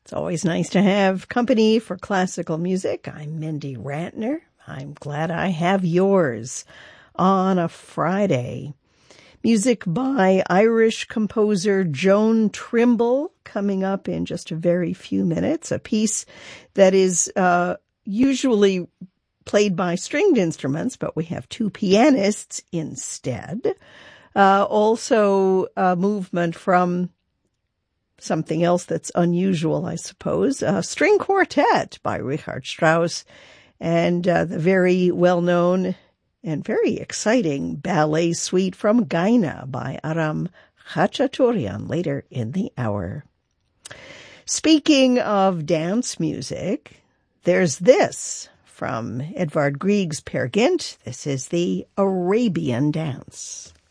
It's always nice to have company for classical music. I'm Mindy Rantner. I'm glad I have yours on a Friday. Music by Irish composer Joan Trimble coming up in just a very few minutes. A piece that is usually played by stringed instruments, but we have two pianists instead. Also a movement from something else that's unusual, I suppose, a string quartet by Richard Strauss, and the very well-known and very exciting ballet suite from Gaina by Aram Khachaturian later in the hour. Speaking of dance music, there's this from Edvard Grieg's Peer Gynt. This is the Arabian Dance.